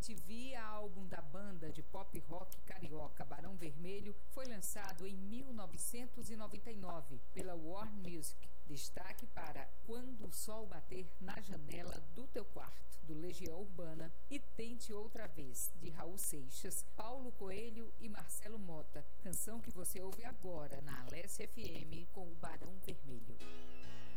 MTV, álbum da banda de pop rock carioca Barão Vermelho, foi lançado em 1999 pela Warner Music. Destaque para Quando o Sol Bater na Janela do Teu Quarto, do Legião Urbana, e Tente Outra Vez, de Raul Seixas, Paulo Coelho e Marcelo Mota, canção que você ouve agora na Alessia FM com o Barão Vermelho.